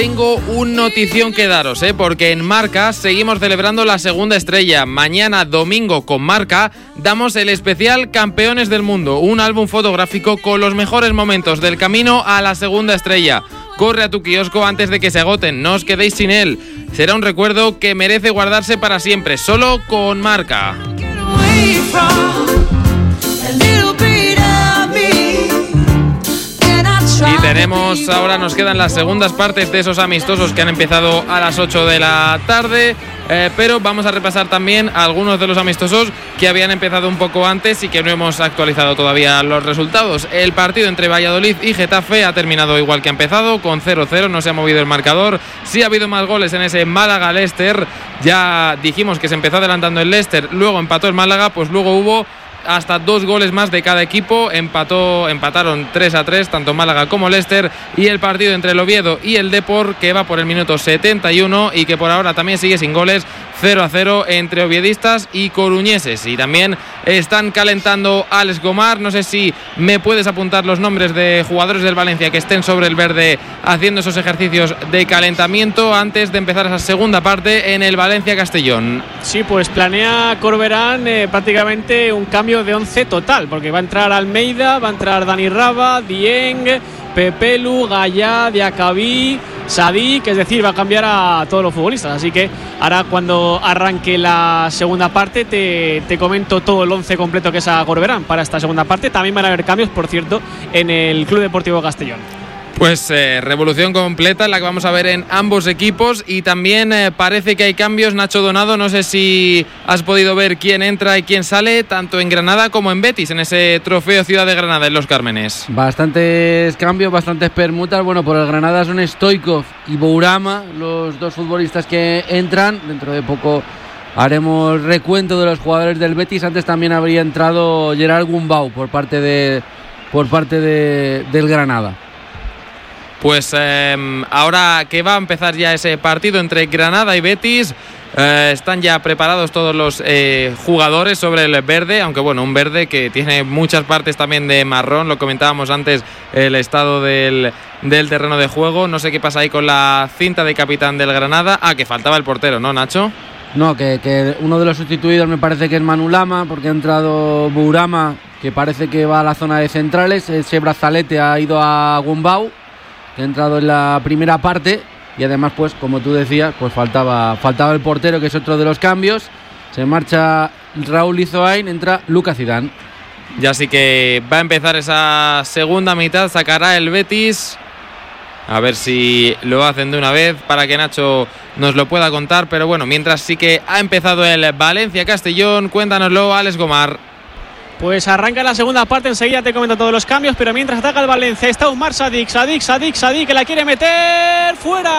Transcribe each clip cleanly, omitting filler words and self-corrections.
Tengo un notición que daros, porque en Marca seguimos celebrando la segunda estrella. Mañana domingo con Marca damos el especial Campeones del Mundo, un álbum fotográfico con los mejores momentos del camino a la segunda estrella. Corre a tu kiosco antes de que se agoten, no os quedéis sin él. Será un recuerdo que merece guardarse para siempre, solo con Marca. Y tenemos, ahora nos quedan las segundas partes de esos amistosos que han empezado a las 8 de la tarde, pero vamos a repasar también algunos de los amistosos que habían empezado un poco antes y que no hemos actualizado todavía los resultados. El partido entre Valladolid y Getafe ha terminado igual que ha empezado, con 0-0, no se ha movido el marcador. Sí ha habido más goles en ese Málaga-Leicester, ya dijimos que se empezó adelantando el Leicester, luego empató el Málaga, pues luego hubo hasta 2 goles más de cada equipo, empataron 3-3 tanto Málaga como Leicester, y el partido entre el Oviedo y el Depor, que va por el minuto 71 y que por ahora también sigue sin goles, 0-0 entre oviedistas y coruñeses. Y también están calentando Alex Gomar. No sé si me puedes apuntar los nombres de jugadores del Valencia que estén sobre el verde haciendo esos ejercicios de calentamiento antes de empezar esa segunda parte en el Valencia-Castellón. Sí, pues planea Corberán prácticamente un cambio de 11 total, porque va a entrar Almeida, va a entrar Dani Raba, Dieng, Pepelu, Gallá, Diacabí, Sadik, es decir, va a cambiar a todos los futbolistas. Así que ahora, cuando arranque la segunda parte, te comento todo el 11 completo que es a Corberán para esta segunda parte. También van a haber cambios, por cierto, en el Club Deportivo Castellón. Pues revolución completa la que vamos a ver en ambos equipos, y también parece que hay cambios. Nacho Donado, no sé si has podido ver quién entra y quién sale, tanto en Granada como en Betis, en ese trofeo Ciudad de Granada en Los Cármenes. Bastantes cambios, bastantes permutas. Bueno, por el Granada son Stoichkov y Bourama los dos futbolistas que entran. Dentro de poco haremos recuento de los jugadores del Betis. Antes también habría entrado Gerard Gumbau por parte del Granada. Pues ahora que va a empezar ya ese partido entre Granada y Betis, están ya preparados todos los jugadores sobre el verde, aunque bueno, un verde que tiene muchas partes también de marrón. Lo comentábamos antes, el estado del terreno de juego. No sé qué pasa ahí con la cinta de capitán del Granada. Que faltaba el portero, ¿no, Nacho? No, que uno de los sustituidos me parece que es Manu Lama, porque ha entrado Bourama, que parece que va a la zona de centrales. Ese brazalete ha ido a Gumbau, que ha entrado en la primera parte, y además, pues como tú decías, pues faltaba el portero, que es otro de los cambios. Se marcha Raúl Izoain, entra Lucas Zidane. Ya sí que va a empezar esa segunda mitad, sacará el Betis. A ver si lo hacen de una vez para que Nacho nos lo pueda contar, pero bueno, mientras sí que ha empezado el Valencia-Castellón. Cuéntanoslo, Alex Gomar. Pues arranca la segunda parte, enseguida te comento todos los cambios, pero mientras ataca el Valencia está Umar Sadik, que la quiere meter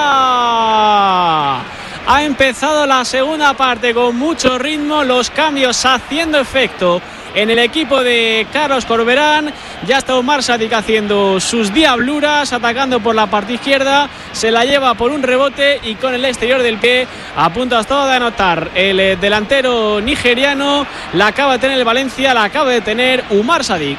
fuera. Ha empezado la segunda parte con mucho ritmo, los cambios haciendo efecto en el equipo de Carlos Corberán. Ya está Umar Sadik haciendo sus diabluras, atacando por la parte izquierda, se la lleva por un rebote y con el exterior del pie a punto hasta de anotar el delantero nigeriano. La acaba de tener el Valencia, la acaba de tener Umar Sadik.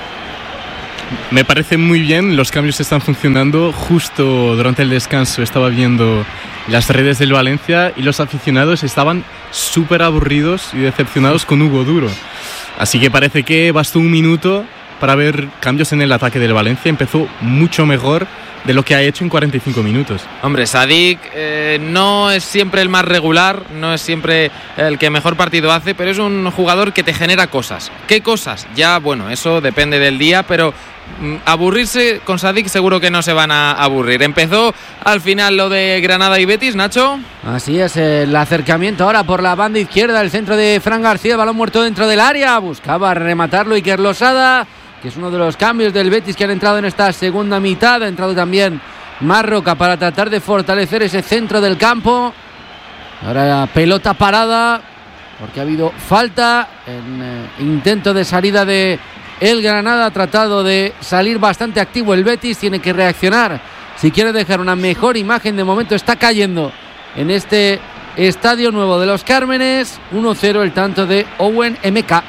Me parece muy bien, los cambios están funcionando. Justo durante el descanso estaba viendo las redes del Valencia y los aficionados estaban súper aburridos y decepcionados con Hugo Duro. Así que parece que bastó un minuto para ver cambios en el ataque del Valencia. Empezó mucho mejor de lo que ha hecho en 45 minutos. Hombre, Sadik no es siempre el más regular, no es siempre el que mejor partido hace, pero es un jugador que te genera cosas. ¿Qué cosas? Ya, bueno, eso depende del día, pero aburrirse con Sadik seguro que no se van a aburrir. Empezó al final lo de Granada y Betis, Nacho. Así es, el acercamiento ahora por la banda izquierda, el centro de Fran García, el balón muerto dentro del área, buscaba rematarlo Iker Losada, que es uno de los cambios del Betis que han entrado en esta segunda mitad. Ha entrado también Marroca para tratar de fortalecer ese centro del campo. Ahora pelota parada, porque ha habido falta en intento de salida de el Granada. Ha tratado de salir bastante activo el Betis, tiene que reaccionar si quiere dejar una mejor imagen. De momento está cayendo en este estadio nuevo de Los Cármenes. 1-0 el tanto de Owen MK.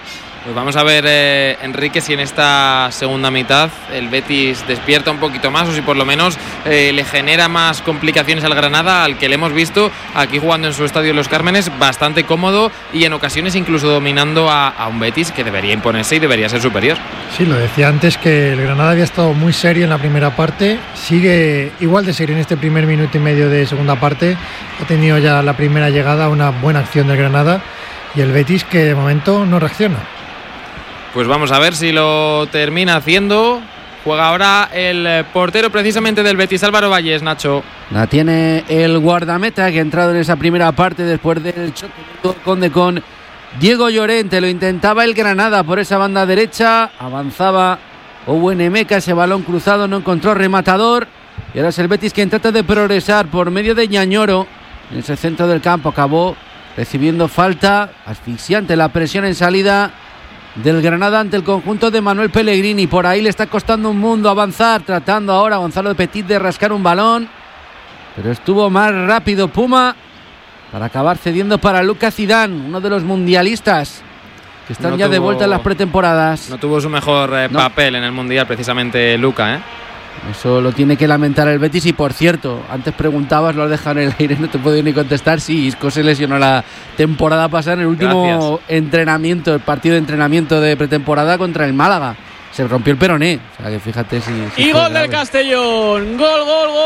Pues vamos a ver, Enrique, si en esta segunda mitad el Betis despierta un poquito más o si por lo menos le genera más complicaciones al Granada, al que le hemos visto aquí jugando en su estadio Los Cármenes bastante cómodo y en ocasiones incluso dominando a un Betis que debería imponerse y debería ser superior. Sí, lo decía antes que el Granada había estado muy serio en la primera parte, sigue igual de serio en este primer minuto y medio de segunda parte, ha tenido ya la primera llegada, una buena acción del Granada y el Betis que de momento no reacciona. Pues vamos a ver si lo termina haciendo. Juega ahora el portero precisamente del Betis, Álvaro Valles, Nacho. La tiene el guardameta que ha entrado en esa primera parte después del choque con Diego Llorente. Lo intentaba el Granada por esa banda derecha. Avanzaba Owen Emeka, ese balón cruzado no encontró rematador. Y ahora es el Betis quien trata de progresar por medio de Ñañoro. En ese centro del campo acabó recibiendo falta. Asfixiante la presión en salida del Granada ante el conjunto de Manuel Pellegrini. Por ahí le está costando un mundo avanzar, tratando ahora Gonzalo Petit de rascar un balón, pero estuvo más rápido Puma para acabar cediendo para Lucas Zidane, uno de los mundialistas que están ya de vuelta en las pretemporadas. No tuvo su mejor papel en el Mundial precisamente Luca, Eso lo tiene que lamentar el Betis. Y por cierto, antes preguntabas, lo has dejado en el aire, no te puedo ni contestar. Sí, Isco se lesionó la temporada pasada en el último entrenamiento, el partido de entrenamiento de pretemporada contra el Málaga. Se rompió el peroné, o sea que fíjate si y gol del Castellón. Gol.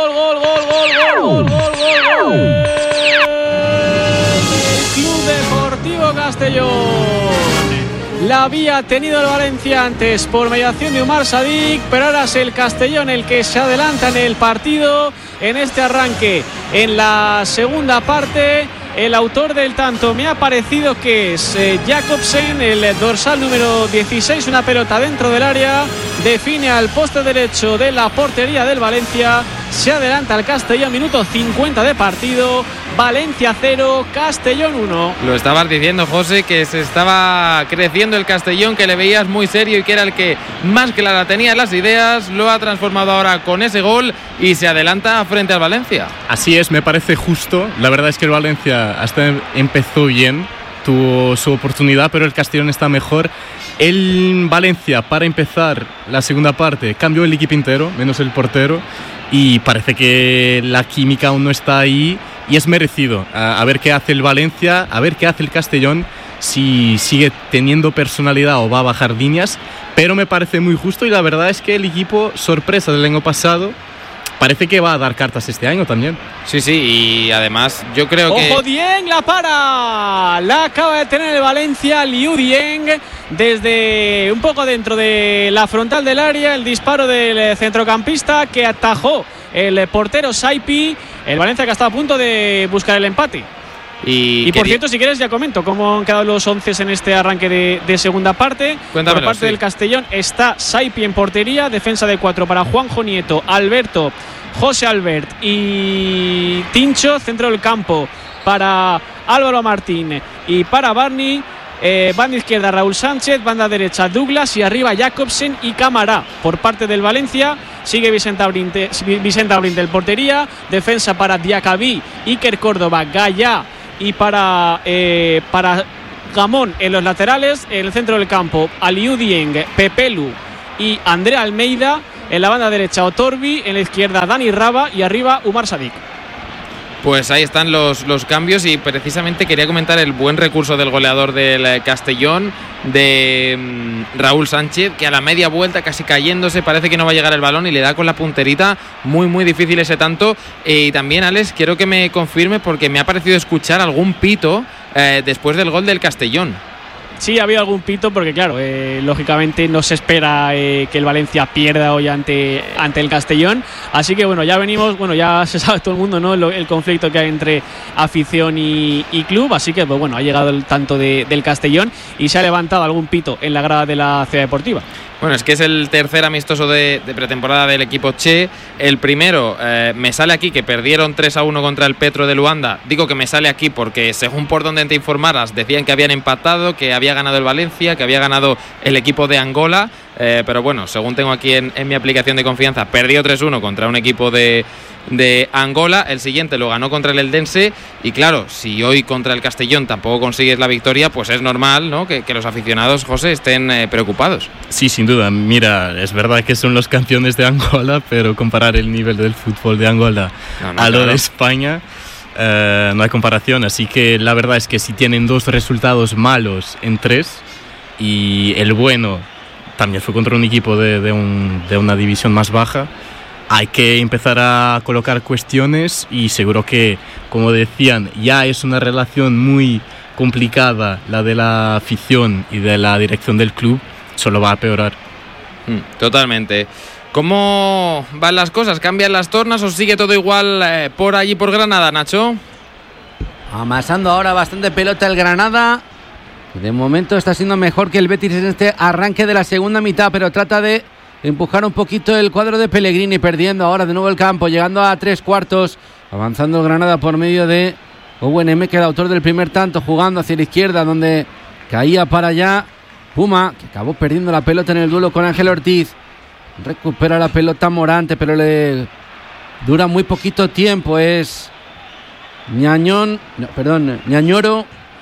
Club Deportivo Castellón. La había tenido el Valencia antes por mediación de Umar Sadik, pero ahora es el Castellón el que se adelanta en el partido en este arranque. En la segunda parte, el autor del tanto me ha parecido que es Jacobsen, el dorsal número 16, una pelota dentro del área, define al poste derecho de la portería del Valencia, se adelanta el Castellón, minuto 50 de partido. Valencia 0, Castellón 1. Lo estabas diciendo, José, que se estaba creciendo el Castellón, que le veías muy serio y que era el que más clara tenía las ideas. Lo ha transformado ahora con ese gol y se adelanta frente al Valencia. Así es, me parece justo. La verdad es que el Valencia hasta empezó bien, tuvo su oportunidad, pero el Castellón está mejor. El Valencia, para empezar la segunda parte, cambió el equipo entero, menos el portero, y parece que la química aún no está ahí. Y es merecido. A ver qué hace el Valencia, a ver qué hace el Castellón, si sigue teniendo personalidad o va a bajar líneas. Pero me parece muy justo y la verdad es que el equipo, sorpresa del año pasado, parece que va a dar cartas este año también. Sí, y además yo creo que... ¡Ojo, Dieng la para! La acaba de tener el Valencia, Liu Dieng, desde un poco dentro de la frontal del área, el disparo del centrocampista que atajó el portero Saipi. El Valencia que está a punto de buscar el empate. Y por cierto, si quieres ya comento cómo han quedado los 11 en este arranque de segunda parte. Cuéntamelo, por parte del Castellón está Saipi en portería, defensa de 4 para Juanjo Nieto, Alberto, José Albert y Tincho, centro del campo para Álvaro Martín y para Barney. Banda izquierda Raúl Sánchez, banda derecha Douglas y arriba Jacobsen y Camará. Por parte del Valencia sigue Vicente Abrinte en portería, defensa para Diacabí, Iker Córdoba, Gaya y para Gamón en los laterales. En el centro del campo Aliou Dieng, Pepelu y Andrea Almeida. En la banda derecha Otorbi, en la izquierda Dani Raba y arriba Umar Sadik. Pues ahí están los cambios y precisamente quería comentar el buen recurso del goleador del Castellón, de Raúl Sánchez, que a la media vuelta, casi cayéndose, parece que no va a llegar el balón y le da con la punterita. Muy difícil ese tanto. Y también, Alex, quiero que me confirme porque me ha parecido escuchar algún pito después del gol del Castellón. Sí, ha habido algún pito porque, claro, lógicamente no se espera que el Valencia pierda hoy ante el Castellón. Así que, bueno, ya se sabe todo el mundo, ¿no?, el conflicto que hay entre afición y club. Así que, pues bueno, ha llegado el tanto del Castellón y se ha levantado algún pito en la grada de la Ciudad Deportiva. Bueno, es que es el tercer amistoso de pretemporada del equipo Che. El primero, me sale aquí que perdieron 3-1 contra el Petro de Luanda. Digo que me sale aquí porque según por donde te informaras decían que habían empatado, que había ganado el Valencia, que había ganado el equipo de Angola. pero bueno, según tengo aquí en mi aplicación de confianza, perdió 3-1 contra un equipo de Angola. El siguiente lo ganó contra el Eldense, y claro, si hoy contra el Castellón tampoco consigues la victoria, pues es normal, ¿no?, que los aficionados, José, estén preocupados. Sí, sin duda. Mira, es verdad que son los campeones de Angola, pero comparar el nivel del fútbol de Angola a lo de España, no hay comparación. Así que la verdad es que si tienen 2 resultados malos en 3, y el bueno también fue contra un equipo de una división más baja, hay que empezar a colocar cuestiones, y seguro que, como decían, ya es una relación muy complicada la de la afición y de la dirección del club, solo va a empeorar. Totalmente. ¿Cómo van las cosas? ¿Cambian las tornas o sigue todo igual por allí, por Granada, Nacho? Amasando ahora bastante pelota el Granada. De momento está siendo mejor que el Betis en este arranque de la segunda mitad, pero trata de empujar un poquito el cuadro de Pellegrini, perdiendo ahora de nuevo el campo, llegando a 3/4, avanzando el Granada por medio de Owen M, que es el autor del primer tanto, jugando hacia la izquierda, donde caía para allá Puma, que acabó perdiendo la pelota en el duelo con Ángel Ortiz. Recupera la pelota Morante, pero le dura muy poquito tiempo. Es Ñañoro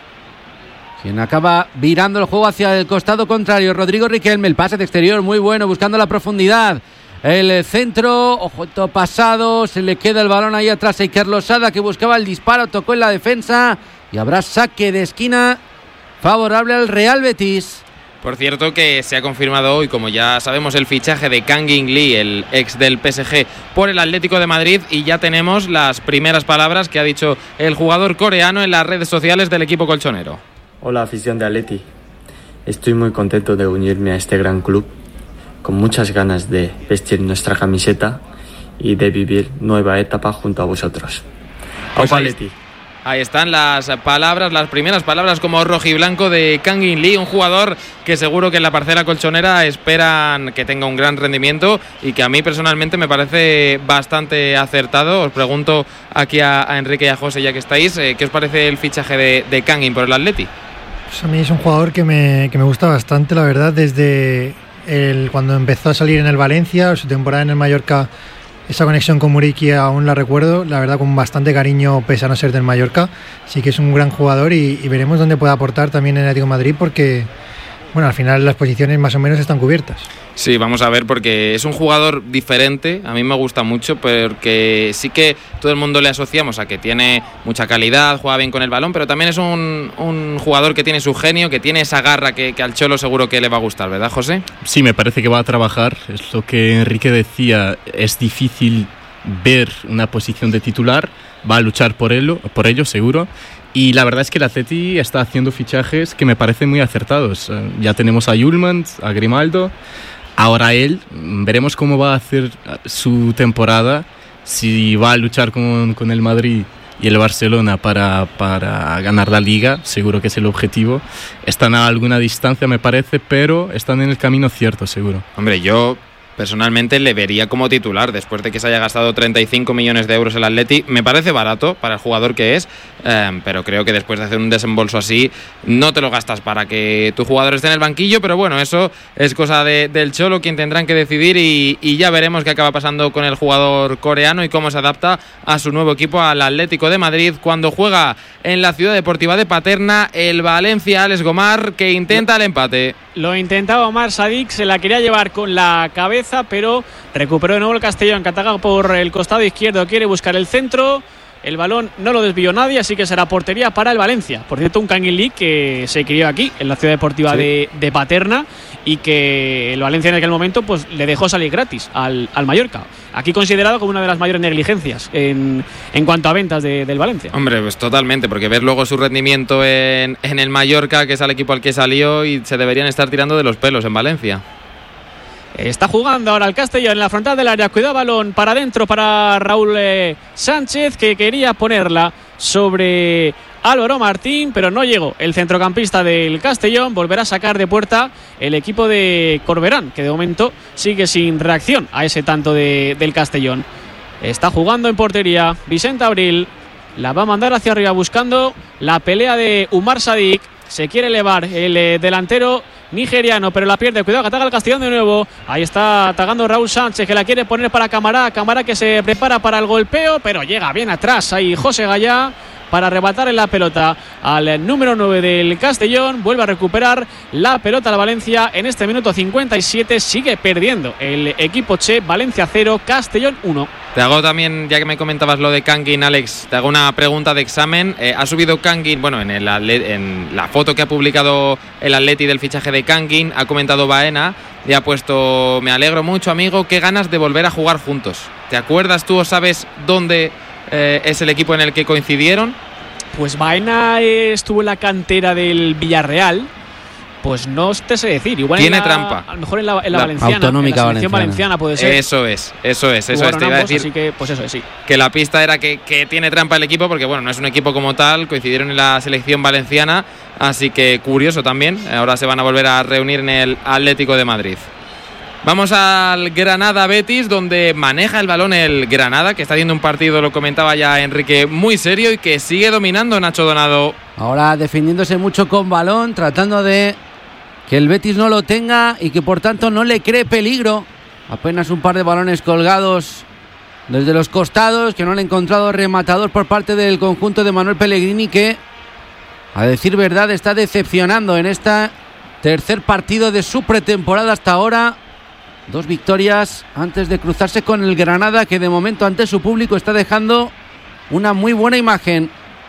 quien acaba virando el juego hacia el costado contrario. Rodrigo Riquelme, el pase de exterior muy bueno, buscando la profundidad. El centro, ojo pasado, se le queda el balón ahí atrás a Iker Losada, que buscaba el disparo, tocó en la defensa, y habrá saque de esquina favorable al Real Betis. Por cierto, que se ha confirmado hoy, como ya sabemos, el fichaje de Kang In Lee, el ex del PSG, por el Atlético de Madrid, y ya tenemos las primeras palabras que ha dicho el jugador coreano en las redes sociales del equipo colchonero. Hola, afición de Atleti. Estoy muy contento de unirme a este gran club, con muchas ganas de vestir nuestra camiseta y de vivir nueva etapa junto a vosotros. Pues ahí están las palabras, las primeras palabras como rojiblanco de Kang In Lee, un jugador que seguro que en la parcela colchonera esperan que tenga un gran rendimiento, y que a mí personalmente me parece bastante acertado. Os pregunto aquí a Enrique y a José, ya que estáis, ¿qué os parece el fichaje de Kang In por el Atleti? Pues a mí es un jugador que me gusta bastante, la verdad, desde cuando empezó a salir en el Valencia, su temporada en el Mallorca. Esa conexión con Muriqui aún la recuerdo, la verdad, con bastante cariño, pese a no ser del Mallorca. Sí que es un gran jugador, y veremos dónde puede aportar también en el Atlético de Madrid, porque bueno, al final las posiciones más o menos están cubiertas. Sí, vamos a ver, porque es un jugador diferente, a mí me gusta mucho, porque sí que todo el mundo le asociamos a que tiene mucha calidad, juega bien con el balón, pero también es un jugador que tiene su genio, que tiene esa garra que al Cholo seguro que le va a gustar, ¿verdad, José? Sí, me parece que va a trabajar, es lo que Enrique decía, es difícil ver una posición de titular, va a luchar por ello seguro. Y la verdad es que el Atleti está haciendo fichajes que me parecen muy acertados. Ya tenemos a Yulmans, a Grimaldo. Ahora él, veremos cómo va a hacer su temporada, si va a luchar con el Madrid y el Barcelona para ganar la Liga, seguro que es el objetivo. Están a alguna distancia, me parece, pero están en el camino cierto, seguro. Hombre, yo personalmente le vería como titular después de que se haya gastado 35 millones de euros el Atleti. Me parece barato para el jugador que es, pero creo que después de hacer un desembolso así no te lo gastas para que tu jugador esté en el banquillo, pero bueno, eso es cosa del Cholo, quien tendrán que decidir, y ya veremos qué acaba pasando con el jugador coreano y cómo se adapta a su nuevo equipo, al Atlético de Madrid, cuando juega en la Ciudad Deportiva de Paterna el Valencia. Alex Gomar, que intenta el empate. Lo intentaba Omar Sadik, se la quería llevar con la cabeza, pero recuperó de nuevo el Castellón, que ataca por el costado izquierdo, quiere buscar el centro, el balón no lo desvió nadie, así que será portería para el Valencia. Por cierto, un Kang In Lee que se crió aquí en la Ciudad Deportiva de Paterna, y que el Valencia en aquel momento pues le dejó salir gratis al Mallorca, aquí considerado como una de las mayores negligencias en cuanto a ventas del Valencia. Hombre, pues totalmente, porque ves luego su rendimiento en el Mallorca, que es el equipo al que salió, y se deberían estar tirando de los pelos en Valencia. Está jugando ahora el Castellón en la frontal del área. Cuidado, balón para adentro para Raúl Sánchez, que quería ponerla sobre Álvaro Martín, pero no llegó. El centrocampista del Castellón volverá a sacar de puerta el equipo de Corberán, que de momento sigue sin reacción a ese tanto del Castellón. Está jugando en portería Vicente Abril. La va a mandar hacia arriba buscando la pelea de Umar Sadik. Se quiere elevar el delantero nigeriano, pero la pierde. Cuidado que ataca el Castellón de nuevo. Ahí está atacando Raúl Sánchez, que la quiere poner para Camará. Camará que se prepara para el golpeo, pero llega bien atrás. Ahí José Gallá para arrebatarle la pelota al número 9 del Castellón. Vuelve a recuperar la pelota al Valencia en este minuto 57. Sigue perdiendo el equipo Che. Valencia 0, Castellón 1. Te hago también, ya que me comentabas lo de Kangin, Alex, te hago una pregunta de examen. Ha subido Kangin, bueno, en la foto que ha publicado el Atleti del fichaje de Kangin, ha comentado Baena y ha puesto: me alegro mucho, amigo, qué ganas de volver a jugar juntos. ¿Te acuerdas tú o sabes dónde es el equipo en el que coincidieron? Pues Baena estuvo en la cantera del Villarreal. Pues no te sé decir. Igual tiene trampa. A lo mejor en la Valenciana. Autonómica, en la selección valenciana puede ser. Eso es. Te iba a decir. Así que, pues eso es, sí. Que la pista era que tiene trampa el equipo, porque bueno, no es un equipo como tal. Coincidieron en la selección valenciana. Así que curioso también. Ahora se van a volver a reunir en el Atlético de Madrid. Vamos al Granada-Betis, donde maneja el balón el Granada, que está haciendo un partido, lo comentaba ya Enrique, muy serio y que sigue dominando Nacho Donado. Ahora defendiéndose mucho con balón, tratando de que el Betis no lo tenga y que por tanto no le cree peligro. Apenas un par de balones colgados desde los costados, que no le ha encontrado rematador por parte del conjunto de Manuel Pellegrini, que, a decir verdad, está decepcionando en este tercer partido de su pretemporada hasta ahora. 2 victorias antes de cruzarse con el Granada, que de momento ante su público está dejando una muy buena imagen.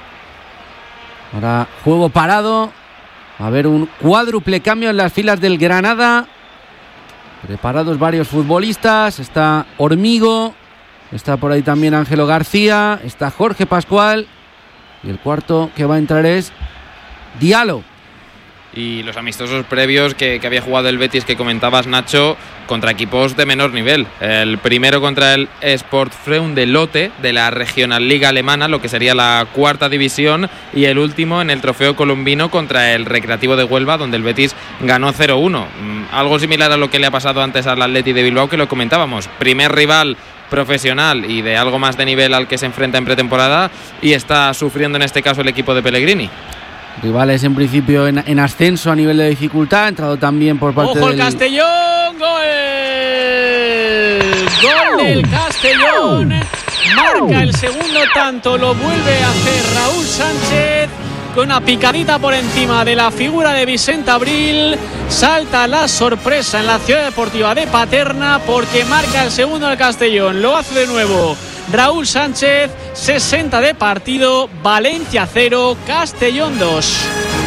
Ahora juego parado. A ver, un cuádruple cambio en las filas del Granada. Preparados varios futbolistas. Está Hormigo. Está por ahí también Ángelo García. Está Jorge Pascual. Y el cuarto que va a entrar es Diallo. Y los amistosos previos que había jugado el Betis, que comentabas, Nacho, contra equipos de menor nivel. El primero contra el Sportfreund de Lotte, de la Regionalliga alemana, lo que sería la 4ª división, y el último en el Trofeo Colombino contra el Recreativo de Huelva, donde el Betis ganó 0-1. Algo similar a lo que le ha pasado antes al Atleti de Bilbao, que lo comentábamos. Primer rival profesional y de algo más de nivel al que se enfrenta en pretemporada, y está sufriendo en este caso el equipo de Pellegrini. Rivales en principio en ascenso a nivel de dificultad. Ha entrado también por parte ¡ojo, el Castellón! ¡Gol! ¡Gol del Castellón! Marca el segundo tanto, lo vuelve a hacer Raúl Sánchez con una picadita por encima de la figura de Vicente Abril. Salta la sorpresa en la Ciudad Deportiva de Paterna, porque marca el segundo del Castellón. Lo hace de nuevo Raúl Sánchez. 60 de partido, Valencia 0, Castellón 2.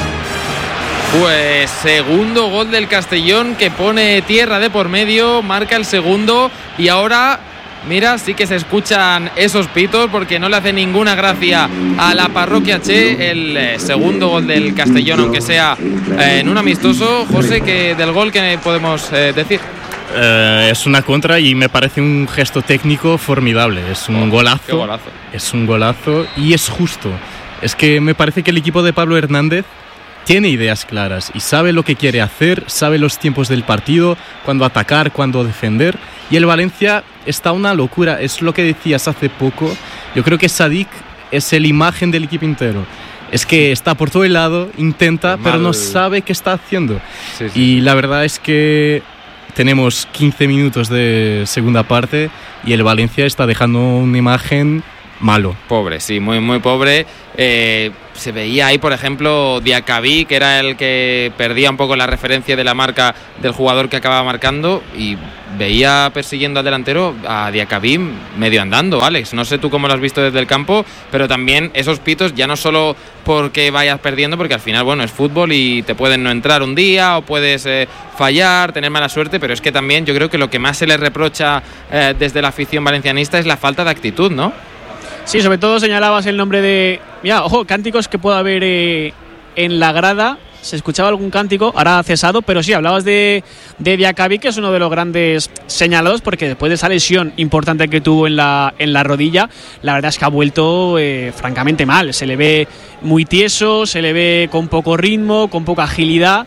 Pues segundo gol del Castellón, que pone tierra de por medio, marca el segundo, y ahora, mira, sí que se escuchan esos pitos, porque no le hace ninguna gracia a la parroquia Che el segundo gol del Castellón, aunque sea en un amistoso. José, que del gol, ¿qué podemos decir? Es una contra y me parece un gesto técnico formidable. Es un golazo. Qué golazo. Es un golazo y es justo. Es que me parece que el equipo de Pablo Hernández tiene ideas claras y sabe lo que quiere hacer, sabe los tiempos del partido, cuándo atacar, cuándo defender. Y el Valencia está una locura. Es lo que decías hace poco. Yo creo que Sadik es la imagen del equipo entero. Es que está por todo el lado, intenta, pero no sabe qué está haciendo. Sí. Y la verdad es que tenemos 15 minutos de segunda parte y el Valencia está dejando una imagen malo. Pobre, sí, muy, muy pobre. Se veía ahí, por ejemplo, Diacabí, que era el que perdía un poco la referencia de la marca del jugador que acababa marcando, y veía persiguiendo al delantero a Diacabí medio andando, Alex. No sé tú cómo lo has visto desde el campo, pero también esos pitos, ya no solo porque vayas perdiendo, porque al final, bueno, es fútbol y te pueden no entrar un día o puedes fallar, tener mala suerte, pero es que también yo creo que lo que más se le reprocha desde la afición valencianista es la falta de actitud, ¿no? Sí, sobre todo señalabas el nombre de... Mira, ojo, cánticos que pueda haber en la grada. Se escuchaba algún cántico, ahora ha cesado, pero sí, hablabas de Diacabí, que es uno de los grandes señalados, porque después de esa lesión importante que tuvo en la rodilla, la verdad es que ha vuelto francamente mal. Se le ve muy tieso, se le ve con poco ritmo, con poca agilidad,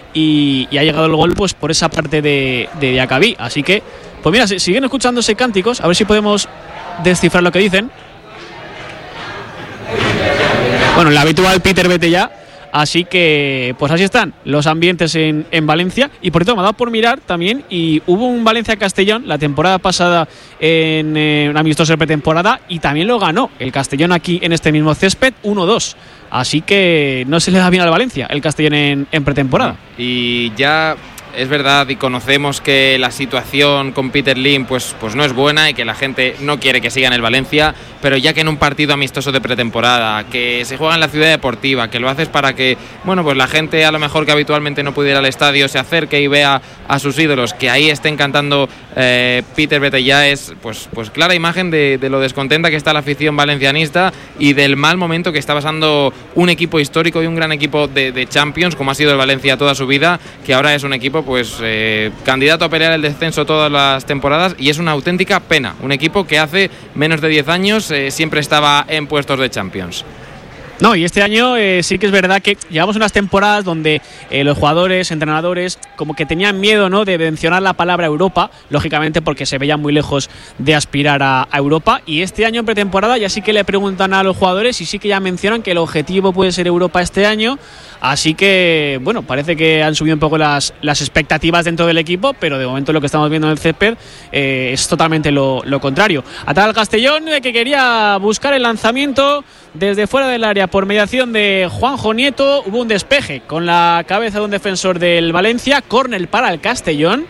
y ha llegado el gol pues por esa parte de Diacabí. Así que, pues mira, siguen escuchándose cánticos, a ver si podemos descifrar lo que dicen. Bueno, el habitual Peter, vete ya. Así que, pues así están los ambientes en Valencia. Y por cierto, me ha dado por mirar también, y hubo un Valencia-Castellón la temporada pasada en un amistoso de pretemporada, y también lo ganó el Castellón aquí en este mismo césped 1-2. Así que no se le da bien al Valencia el Castellón en pretemporada. Y ya es verdad y conocemos que la situación con Peter Lim pues no es buena y que la gente no quiere que siga en el Valencia, pero ya que en un partido amistoso de pretemporada, que se juega en la ciudad deportiva, que lo haces para que, bueno, pues la gente a lo mejor que habitualmente no pudiera ir al estadio se acerque y vea a sus ídolos, que ahí estén cantando Peter Bete, ya es pues clara imagen de lo descontenta que está la afición valencianista y del mal momento que está pasando un equipo histórico y un gran equipo de Champions, como ha sido el Valencia toda su vida, que ahora es un equipo candidato a pelear el descenso todas las temporadas, y es una auténtica pena. Un equipo que hace menos de 10 años siempre estaba en puestos de Champions. No, y este año sí que es verdad que llevamos unas temporadas donde los jugadores, entrenadores, como que tenían miedo, ¿no?, de mencionar la palabra Europa, lógicamente porque se veían muy lejos de aspirar a Europa, y este año en pretemporada ya sí que le preguntan a los jugadores y sí que ya mencionan que el objetivo puede ser Europa este año. Así que, bueno, parece que han subido un poco las expectativas dentro del equipo, pero de momento lo que estamos viendo en el césped es totalmente lo contrario. Atrás el Castellón, que quería buscar el lanzamiento desde fuera del área por mediación de Juanjo Nieto. Hubo un despeje con la cabeza de un defensor del Valencia, córner para el Castellón.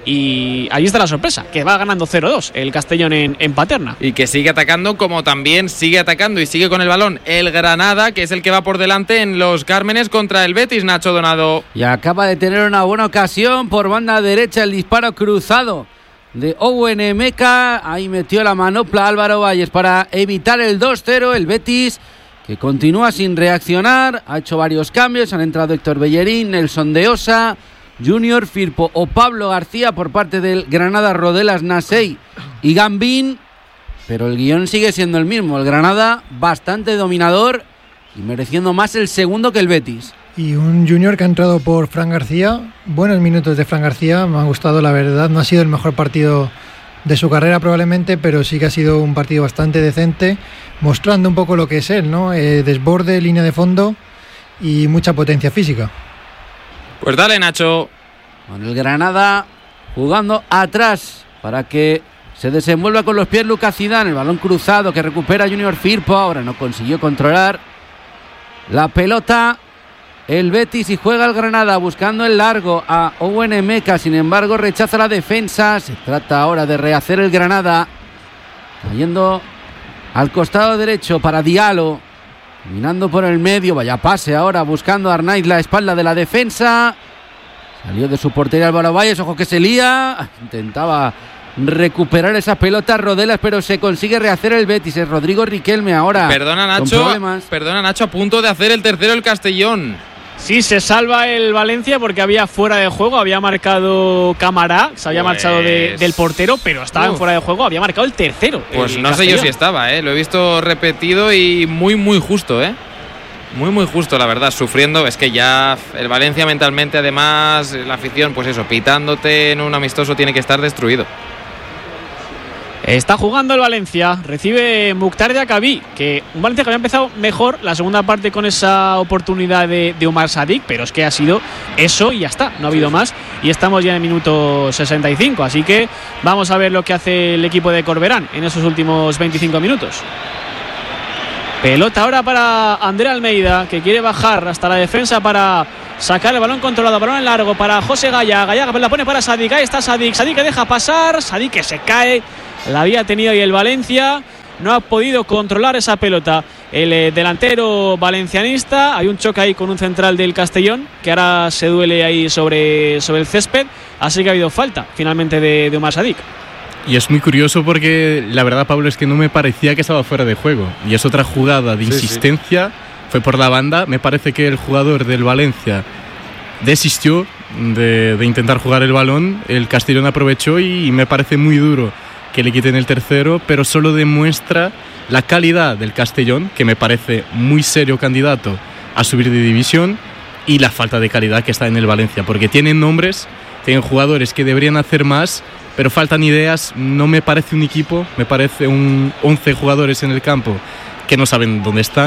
Y ahí está la sorpresa, que va ganando 0-2 el Castellón en Paterna. Y que sigue atacando, como también sigue atacando y sigue con el balón el Granada, que es el que va por delante en los Cármenes contra el Betis, Nacho Donado. Y acaba de tener una buena ocasión por banda derecha, el disparo cruzado de Owen Emeka. Ahí metió la manopla Álvaro Valles para evitar el 2-0. El Betis, que continúa sin reaccionar, ha hecho varios cambios. Han entrado Héctor Bellerín, Nelson de Osa, Junior Firpo o Pablo García por parte del Granada, Rodelas, Nasey y Gambín, pero el guión sigue siendo el mismo. El Granada bastante dominador y mereciendo más el segundo que el Betis. Y un Junior que ha entrado por Fran García. Buenos minutos de Fran García, me ha gustado, la verdad. No ha sido el mejor partido de su carrera probablemente, pero sí que ha sido un partido bastante decente, mostrando un poco lo que es él, ¿no? Desborde, línea de fondo y mucha potencia física. Pues dale, Nacho. Con el Granada jugando atrás para que se desenvuelva con los pies Lucas Zidane. El balón cruzado que recupera Junior Firpo. Ahora no consiguió controlar la pelota el Betis y juega el Granada buscando el largo a Owen Emeka. Sin embargo, rechaza la defensa. Se trata ahora de rehacer el Granada, cayendo al costado derecho para Diallo, caminando por el medio. Vaya pase ahora buscando a Arnaiz la espalda de la defensa. Salió de su portería Álvaro Valles. Ojo que se lía. Intentaba recuperar esa pelota Rodelas, pero se consigue rehacer el Betis. Es Rodrigo Riquelme ahora. Perdona, Nacho, a punto de hacer el tercero el Castellón. Sí, se salva el Valencia porque había fuera de juego, había marcado Camará, se había marchado del portero, pero estaba en fuera de juego, había marcado el tercero. Pues no sé yo si estaba, lo he visto repetido y muy justo, muy justo, la verdad, sufriendo. Es que ya el Valencia mentalmente, además, la afición, pues eso, pitándote en un amistoso, tiene que estar destruido. Está jugando el Valencia, recibe Mukhtar Diakhaby, que un Valencia que había empezado mejor la segunda parte con esa oportunidad de Umar Sadik, pero es que ha sido eso y ya está, no ha habido más, y estamos ya en el minuto 65, así que vamos a ver lo que hace el equipo de Corberán en esos últimos 25 minutos. Pelota ahora para André Almeida, que quiere bajar hasta la defensa para sacar el balón controlado, balón en largo para José Gaya, la pone para Sadik, ahí está Sadik que deja pasar, Sadik que se cae. La había tenido ahí el Valencia, no ha podido controlar esa pelota el delantero valencianista. Hay un choque ahí con un central del Castellón que ahora se duele ahí sobre el césped, así que ha habido falta finalmente de Umar Sadik. Y es muy curioso porque la verdad, Pablo, es que no me parecía que estaba fuera de juego, y es otra jugada de insistencia, fue por la banda. Me parece que el jugador del Valencia desistió de intentar jugar el balón, el Castellón aprovechó y me parece muy duro que le quiten el tercero, pero solo demuestra la calidad del Castellón, que me parece muy serio candidato a subir de división, y la falta de calidad que está en el Valencia, porque tienen nombres, tienen jugadores que deberían hacer más, pero faltan ideas. No me parece un equipo, me parece un 11 jugadores en el campo que no saben dónde están,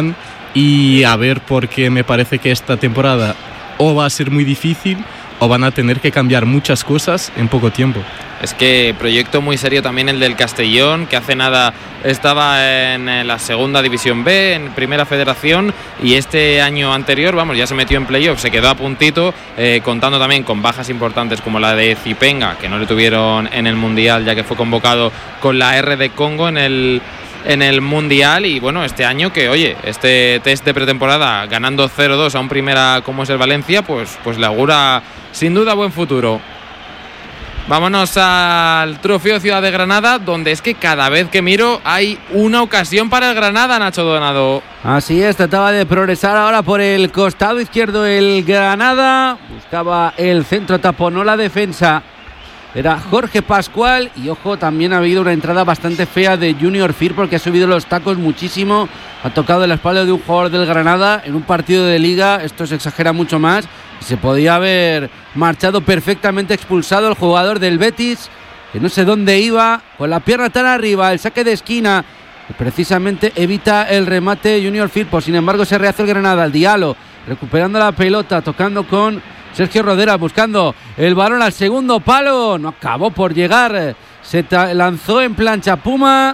y a ver, porque me parece que esta temporada o va a ser muy difícil o van a tener que cambiar muchas cosas en poco tiempo. Es que proyecto muy serio también el del Castellón, que hace nada estaba en la segunda división B, en primera federación, y este año anterior, ya se metió en playoff, se quedó a puntito, contando también con bajas importantes como la de Zipenga, que no le tuvieron en el Mundial ya que fue convocado con la R de Congo en el Mundial. Y bueno, este año que, oye, este test de pretemporada ganando 0-2 a un primera como es el Valencia, pues le augura sin duda buen futuro. Vámonos al Trofeo Ciudad de Granada, donde es que cada vez que miro hay una ocasión para el Granada, Nacho Donado. Así es, trataba de progresar ahora por el costado izquierdo el Granada, buscaba el centro, taponó la defensa. Era Jorge Pascual y ojo, también ha habido una entrada bastante fea de Junior Fir porque ha subido los tacos muchísimo, ha tocado la espalda de un jugador del Granada en un partido de liga, esto se exagera mucho más, se podía haber marchado perfectamente expulsado el jugador del Betis, que no sé dónde iba, con la pierna tan arriba, el saque de esquina, que precisamente evita el remate Junior Fir, sin embargo se rehace el Granada, el Diallo, recuperando la pelota, tocando con Sergio Rodera, buscando el balón al segundo palo, no acabó por llegar, se lanzó en plancha Puma,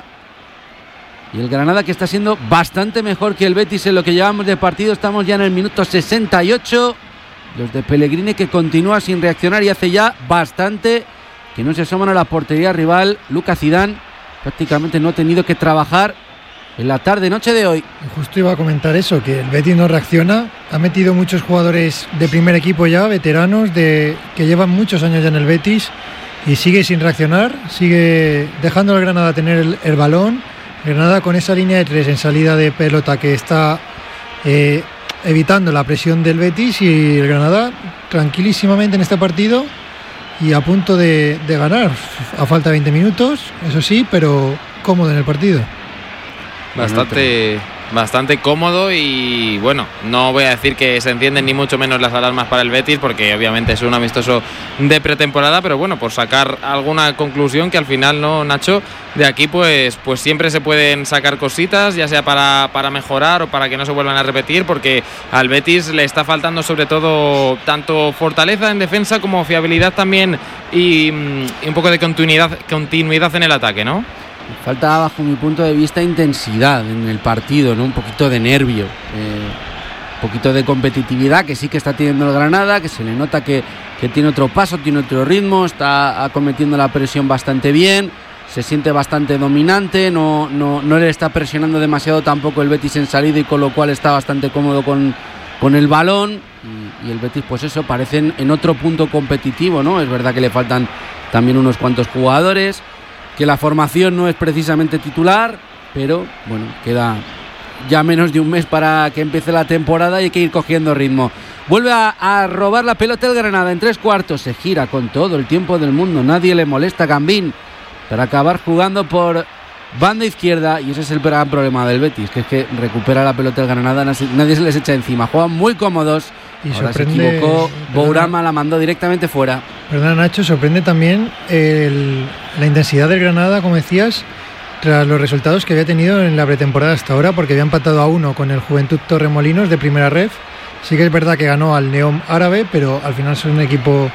y el Granada que está siendo bastante mejor que el Betis en lo que llevamos de partido. Estamos ya en el minuto 68, los de Pellegrini que continúa sin reaccionar y hace ya bastante que no se asoman a la portería rival. Lucas Zidane prácticamente no ha tenido que trabajar en la tarde-noche de hoy. Justo iba a comentar eso, que el Betis no reacciona. Ha metido muchos jugadores de primer equipo ya, veteranos, que llevan muchos años ya en el Betis, y sigue sin reaccionar, sigue dejando al Granada tener el balón. Granada con esa línea de 3 en salida de pelota que está evitando la presión del Betis, y el Granada tranquilísimamente en este partido y a punto de ganar. A falta de 20 minutos, eso sí, pero cómodo en el partido. Bastante cómodo, y bueno, no voy a decir que se encienden ni mucho menos las alarmas para el Betis, porque obviamente es un amistoso de pretemporada, pero bueno, por sacar alguna conclusión que al final, no, Nacho, de aquí pues siempre se pueden sacar cositas, ya sea para mejorar o para que no se vuelvan a repetir, porque al Betis le está faltando sobre todo tanto fortaleza en defensa como fiabilidad también, y un poco de continuidad en el ataque, ¿no? Falta, bajo mi punto de vista, intensidad en el partido, ¿no? Un poquito de nervio, un poquito de competitividad que sí que está teniendo el Granada, que se le nota que tiene otro paso, tiene otro ritmo, está acometiendo la presión bastante bien, se siente bastante dominante, no le está presionando demasiado tampoco el Betis en salida, y con lo cual está bastante cómodo con el balón, y el Betis pues eso, parece en otro punto competitivo, ¿no? Es verdad que le faltan también unos cuantos jugadores, que la formación no es precisamente titular, pero bueno, queda ya menos de un mes para que empiece la temporada y hay que ir cogiendo ritmo. Vuelve a robar la pelota el Granada en 3/4, se gira con todo el tiempo del mundo, nadie le molesta a Gambín para acabar jugando por banda izquierda, y ese es el gran problema del Betis, que es que recupera la pelota el Granada, nadie se les echa encima, juegan muy cómodos. Y ahora se equivocó, Bourama la mandó directamente fuera. Perdona, Nacho, sorprende también la intensidad del Granada, como decías, tras los resultados que había tenido en la pretemporada hasta ahora, porque había empatado a 1 con el Juventud Torremolinos de primera ref. Sí que es verdad que ganó al Neom Árabe, pero al final son equipos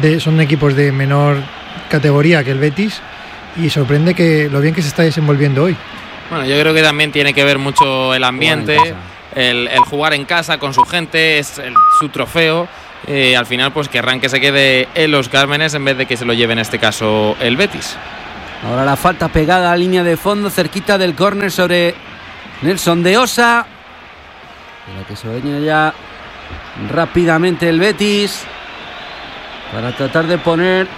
de menor categoría que el Betis, y sorprende que lo bien que se está desenvolviendo hoy. Bueno, yo creo que también tiene que ver mucho el ambiente, el jugar en casa con su gente, es su trofeo. Al final pues querrán que se quede en Los Cármenes en vez de que se lo lleve en este caso el Betis. Ahora la falta pegada a la línea de fondo, cerquita del córner sobre Nelson de Osa, para que se venga ya rápidamente el Betis para tratar de poner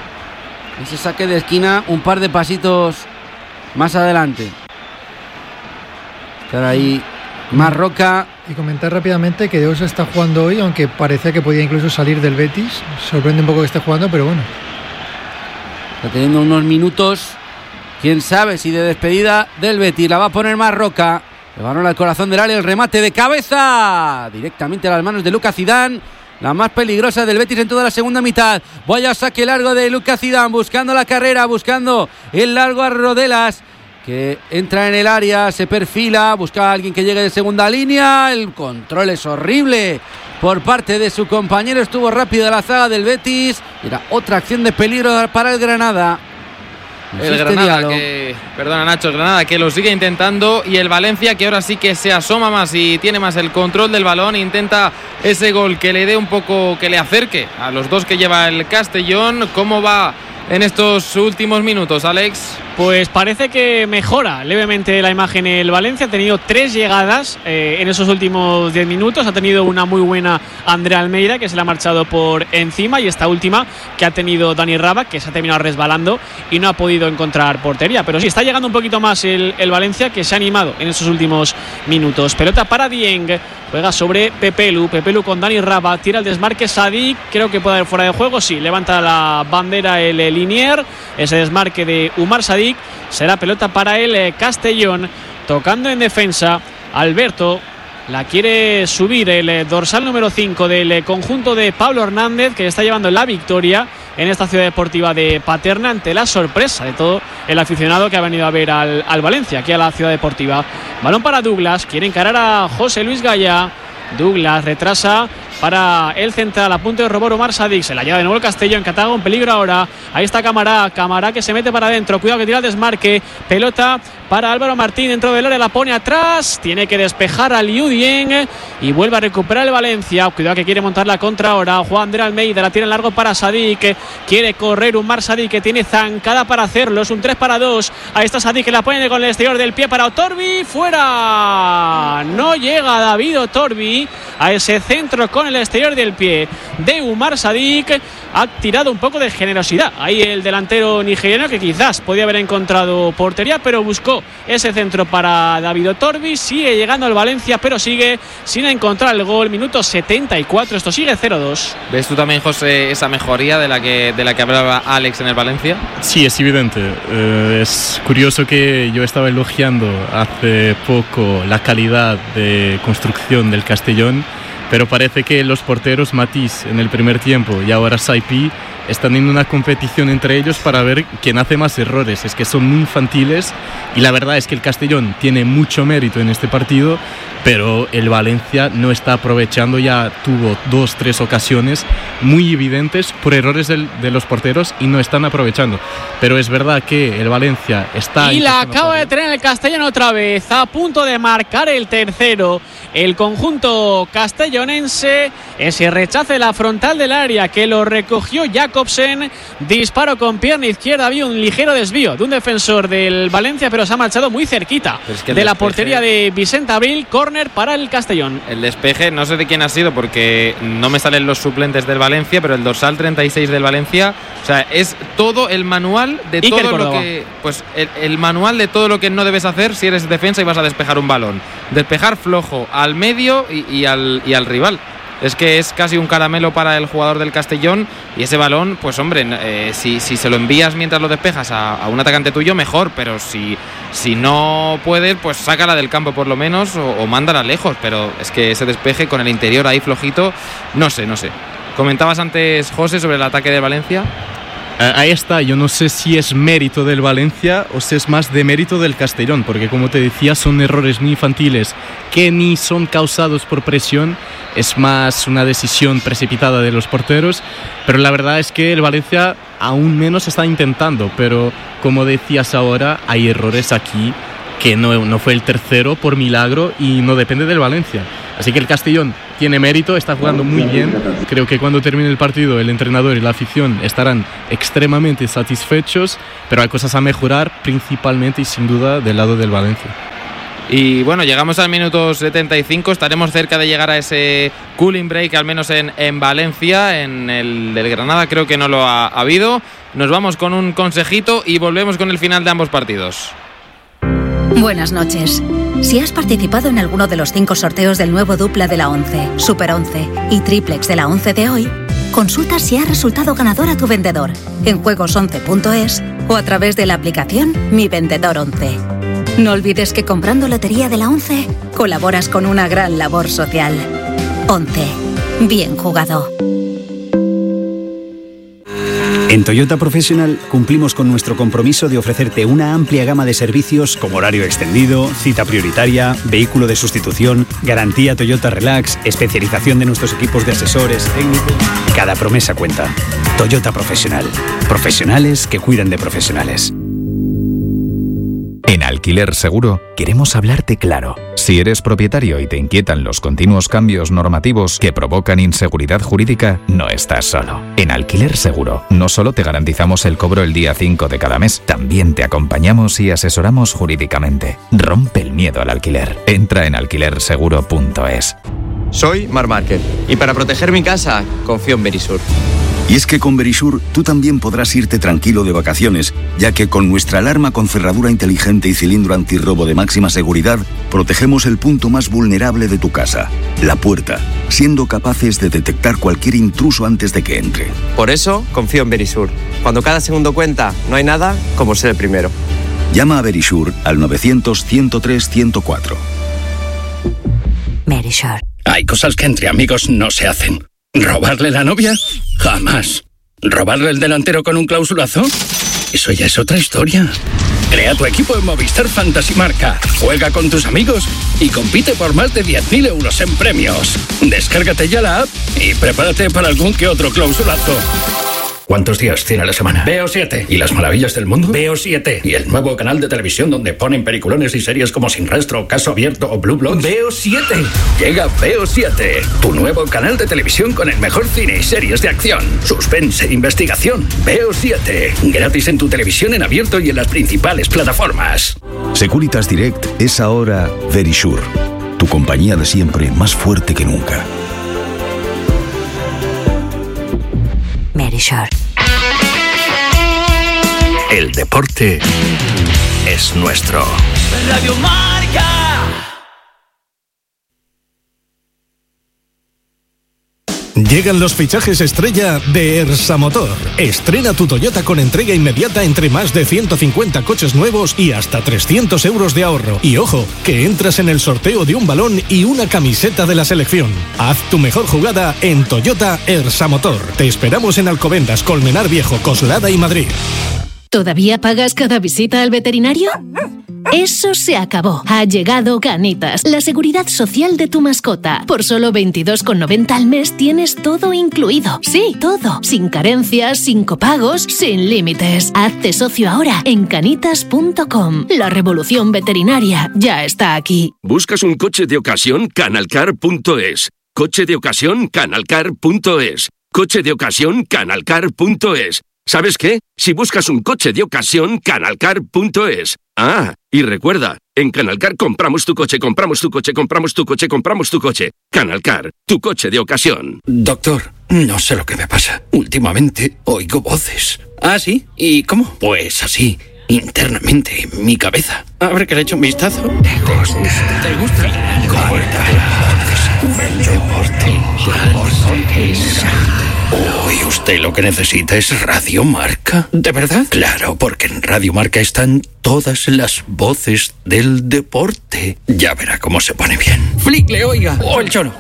ese saque de esquina un par de pasitos más adelante. Estar ahí Marroca. Y comentar rápidamente que De Osa está jugando hoy, aunque parecía que podía incluso salir del Betis. Sorprende un poco que esté jugando, pero bueno. Está teniendo unos minutos, quién sabe si de despedida del Betis. La va a poner Marroca. Le balón al corazón del área, el remate de cabeza directamente a las manos de Lucas Zidane, la más peligrosa del Betis en toda la segunda mitad. Vaya saque largo de Lucas Zidane, buscando la carrera, buscando el largo a Rodelas, que entra en el área, se perfila, busca a alguien que llegue de segunda línea. El control es horrible por parte de su compañero, estuvo rápido la zaga del Betis. Era otra acción de peligro para el Granada. El Granada el Granada que lo sigue intentando, y el Valencia que ahora sí que se asoma más y tiene más el control del balón, intenta ese gol que le dé un poco, que le acerque a los dos que lleva el Castellón. ¿Cómo va en estos últimos minutos, Alex? Pues parece que mejora levemente la imagen el Valencia. Ha tenido 3 llegadas en esos últimos 10 minutos. Ha tenido una muy buena André Almeida, que se le ha marchado por encima, y esta última que ha tenido Dani Raba, que se ha terminado resbalando y no ha podido encontrar portería. Pero sí, está llegando un poquito más el Valencia, que se ha animado en esos últimos minutos. Pelota para Dieng, juega sobre Pepelu con Dani Raba, tira el desmarque Sadik, creo que puede haber fuera de juego, sí, levanta la bandera el Linier, ese desmarque de Umar Sadik. Será pelota para el Castellón, tocando en defensa. Alberto la quiere subir el dorsal número 5 del conjunto de Pablo Hernández, que está llevando la victoria en esta ciudad deportiva de Paterna, ante la sorpresa de todo el aficionado que ha venido a ver al Valencia aquí a la ciudad deportiva. Balón para Douglas, quiere encarar a José Luis Gaya. Douglas retrasa para el central, a punto de robar Umar Sadik. Se la lleva de nuevo el Castellón, que ataca un peligro ahora. Ahí está Camará que se mete para adentro, cuidado que tira el desmarque. Pelota para Álvaro Martín dentro del área, la pone atrás, tiene que despejar a Liu Dieng y vuelve a recuperar el Valencia. Cuidado que quiere montar la contra ahora Juan André Almeida, la tira en largo para Sadik, quiere correr Umar Sadik, que tiene zancada para hacerlo, es un 3-2. Ahí está Sadik, que la pone con el exterior del pie para Otorbi, fuera. No llega David Otorbi a ese centro con el exterior del pie de Umar Sadik. Ha tirado un poco de generosidad ahí el delantero nigeriano, que quizás podía haber encontrado portería, pero buscó ese centro para David Otorbi. Sigue llegando al Valencia, pero sigue sin encontrar el gol. Minuto 74, esto sigue 0-2. ¿Ves tú también, José, esa mejoría de la que hablaba Alex en el Valencia? Sí, es evidente. Es curioso que yo estaba elogiando hace poco la calidad de construcción del Castellón, pero parece que los porteros Matisse en el primer tiempo y ahora Saipi están en una competición entre ellos para ver quién hace más errores. Es que son muy infantiles, y la verdad es que el Castellón tiene mucho mérito en este partido, pero el Valencia no está aprovechando. Ya tuvo 2-3 ocasiones muy evidentes por errores de los porteros y no están aprovechando. Pero es verdad que el Valencia está... Y la acaba de tener el Castellón otra vez, a punto de marcar el tercero. El conjunto castellonense, ese rechace la frontal del área que lo recogió Jacobsen, disparo con pierna izquierda, había un ligero desvío de un defensor del Valencia, pero se ha marchado muy cerquita de la portería de Vicente Abril. Córner para el Castellón. El despeje, no sé de quién ha sido porque no me salen los suplentes del Valencia, pero el dorsal 36 del Valencia, o sea, es todo el manual de Iker todo Córdoba. lo que, pues el manual de todo lo que no debes hacer si eres defensa y vas a despejar un balón. Despejar flojo al medio y al rival. Es que es casi un caramelo para el jugador del Castellón, y ese balón, pues hombre, si se lo envías mientras lo despejas a un atacante tuyo, mejor, pero si no puedes, pues sácala del campo por lo menos o mándala lejos. Pero es que ese despeje con el interior ahí flojito, no sé. Comentabas antes, José, sobre el ataque de Valencia. Ahí está, yo no sé si es mérito del Valencia o si es más de mérito del Castellón, porque como te decía, son errores muy infantiles que ni son causados por presión, es más una decisión precipitada de los porteros. Pero la verdad es que el Valencia aún menos está intentando, pero como decías ahora, hay errores aquí que no fue el tercero por milagro y no depende del Valencia. Así que el Castellón tiene mérito, está jugando muy bien. Creo que cuando termine el partido el entrenador y la afición estarán extremadamente satisfechos, pero hay cosas a mejorar, principalmente y sin duda del lado del Valencia. Y bueno, llegamos al minuto 75, estaremos cerca de llegar a ese cooling break, al menos en Valencia. En el del Granada creo que no lo ha habido. Nos vamos con un consejito y volvemos con el final de ambos partidos. Buenas noches. Si has participado en alguno de los 5 sorteos del nuevo dupla de la 11, Super 11 y Triplex de la 11 de hoy, consulta si ha resultado ganador a tu vendedor en juegos11.es o a través de la aplicación Mi Vendedor 11. No olvides que comprando lotería de la 11 colaboras con una gran labor social. 11. Bien jugado. En Toyota Professional cumplimos con nuestro compromiso de ofrecerte una amplia gama de servicios como horario extendido, cita prioritaria, vehículo de sustitución, garantía Toyota Relax, especialización de nuestros equipos de asesores técnicos. Cada promesa cuenta. Toyota Professional. Profesionales que cuidan de profesionales. En Alquiler Seguro queremos hablarte claro. Si eres propietario y te inquietan los continuos cambios normativos que provocan inseguridad jurídica, no estás solo. En Alquiler Seguro no solo te garantizamos el cobro el día 5 de cada mes, también te acompañamos y asesoramos jurídicamente. Rompe el miedo al alquiler. Entra en alquilerseguro.es. Soy Marc Márquez y para proteger mi casa confío en Verisur. Y es que con Verisur tú también podrás irte tranquilo de vacaciones, ya que con nuestra alarma con cerradura inteligente y cilindro antirrobo de máxima seguridad, protegemos el punto más vulnerable de tu casa, la puerta, siendo capaces de detectar cualquier intruso antes de que entre. Por eso confío en Verisur. Cuando cada segundo cuenta, no hay nada como ser el primero. Llama a Verisur al 900-103-104. Verisur. Hay cosas que entre amigos no se hacen. ¿Robarle la novia? Jamás. ¿Robarle el delantero con un clausulazo? Eso ya es otra historia. Crea tu equipo en Movistar Fantasy Marca. Juega con tus amigos y compite por más de 10.000 euros en premios. Descárgate ya la app y prepárate para algún que otro clausulazo. ¿Cuántos días tiene la semana? Veo 7. ¿Y las maravillas del mundo? Veo 7. ¿Y el nuevo canal de televisión donde ponen peliculones y series como Sin Rastro, Caso Abierto o Blue Bloods? Veo 7. Llega Veo 7, tu nuevo canal de televisión con el mejor cine y series de acción, suspense e investigación. Veo 7. Gratis en tu televisión en abierto y en las principales plataformas. Securitas Direct es ahora Verisur, tu compañía de siempre más fuerte que nunca. Verisur. El deporte es nuestro. Radio Marca. Llegan los fichajes estrella de Ersa Motor. Estrena tu Toyota con entrega inmediata entre más de 150 coches nuevos y hasta 300 euros de ahorro. Y ojo, que entras en el sorteo de un balón y una camiseta de la selección. Haz tu mejor jugada en Toyota Ersa Motor. Te esperamos en Alcobendas, Colmenar Viejo, Coslada y Madrid. ¿Todavía pagas cada visita al veterinario? Eso se acabó. Ha llegado Canitas, la seguridad social de tu mascota. Por solo 22,90 al mes tienes todo incluido. Sí, todo. Sin carencias, sin copagos, sin límites. Hazte socio ahora en canitas.com. La revolución veterinaria ya está aquí. ¿Buscas un coche de ocasión? Canalcar.es. Coche de ocasión, Canalcar.es. Coche de ocasión, Canalcar.es. ¿Sabes qué? Si buscas un coche de ocasión, Canalcar.es. Ah, y recuerda, en Canalcar compramos tu coche, compramos tu coche, compramos tu coche, compramos tu coche. Canalcar, tu coche de ocasión. Doctor, no sé lo que me pasa. Últimamente oigo voces. ¿Ah, sí? ¿Y cómo? Pues así, internamente, en mi cabeza. A ver que le echo un vistazo. ¿Te gusta? ¿Te gusta? Uy, usted lo que necesita es Radio Marca. ¿De verdad? Claro, porque en Radio Marca están todas las voces del deporte. Ya verá cómo se pone bien. Flicle, oiga. O el choro.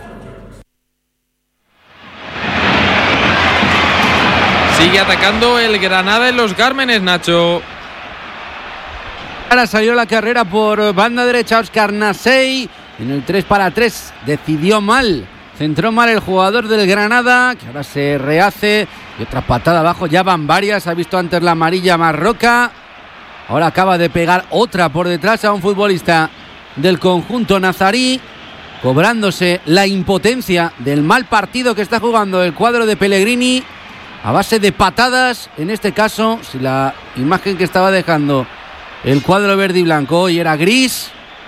Sigue atacando el Granada en los Cármenes, Nacho. Ahora salió la carrera por banda derecha Óscar Nasey. En el 3-3 decidió mal. Centró mal el jugador del Granada, que ahora se rehace. Y otra patada abajo, ya van varias. Ha visto antes la amarilla Marroca. Ahora acaba de pegar otra por detrás a un futbolista del conjunto nazarí, cobrándose la impotencia del mal partido que está jugando el cuadro de Pellegrini a base de patadas. En este caso, si la imagen que estaba dejando el cuadro verde y blanco hoy era gris,